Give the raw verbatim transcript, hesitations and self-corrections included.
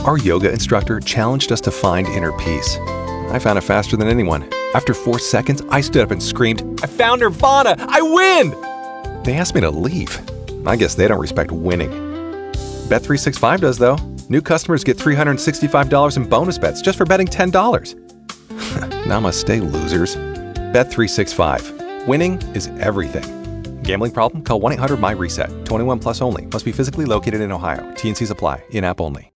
Our yoga instructor challenged us to find inner peace. I found it faster than anyone. After four seconds, I stood up and screamed, "I found Nirvana! I win!" They asked me to leave. I guess they don't respect winning. Bet three sixty-five does, though. New customers get three hundred sixty-five dollars in bonus bets just for betting ten dollars. Namaste, losers. Bet three sixty-five. Winning is everything. Gambling problem? Call one eight hundred M Y RESET. twenty-one plus only. Must be physically located in Ohio. T and Cs apply. In-app only.